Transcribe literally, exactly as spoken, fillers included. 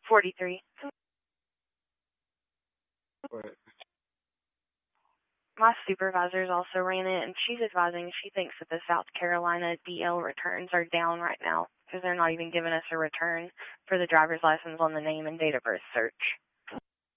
forty-three. What? My supervisors also ran it, and she's advising she thinks that the South Carolina D L returns are down right now because they're not even giving us a return for the driver's license on the name and date of birth search.